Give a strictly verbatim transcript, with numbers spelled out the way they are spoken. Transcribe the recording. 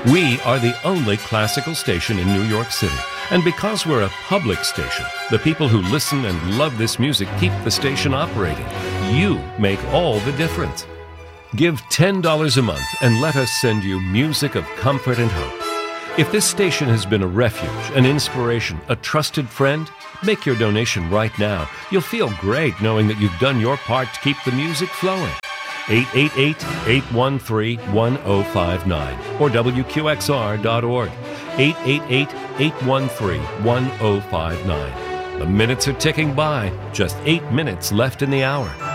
We are the only classical station in New York City. And because we're a public station, the people who listen and love this music keep the station operating. You make all the difference. Give ten dollars a month and let us send you music of comfort and hope. If this station has been a refuge, an inspiration, a trusted friend, make your donation right now. You'll feel great knowing that you've done your part to keep the music flowing. eight eight eight, eight one three, one zero five nine or W Q X R dot org. eight eight eight, eight one three, one zero five nine. The minutes are ticking by. Just eight minutes left in the hour.